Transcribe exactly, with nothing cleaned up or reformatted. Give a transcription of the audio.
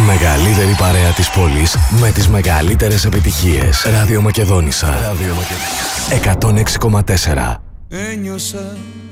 μεγαλύτερη παρέα της πόλης με τις μεγαλύτερες επιτυχίες. Ράδιο Μακεδόνισσα. εκατόν έξι κόμμα τέσσερα. Ένιωσα